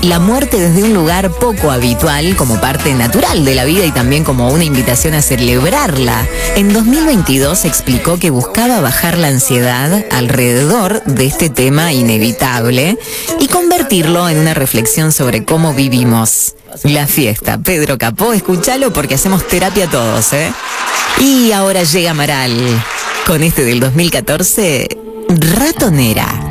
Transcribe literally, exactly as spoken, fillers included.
la muerte desde un lugar poco habitual, como parte natural de la vida y también como una invitación a celebrarla. En dos mil veintidós explicó que buscaba bajar la ansiedad alrededor de este tema inevitable y convertirlo en una reflexión sobre cómo vivimos la fiesta. Pedro Capó, escúchalo porque hacemos terapia todos, ¿eh? Y ahora llega Amaral con este del dos mil catorce, Ratonera.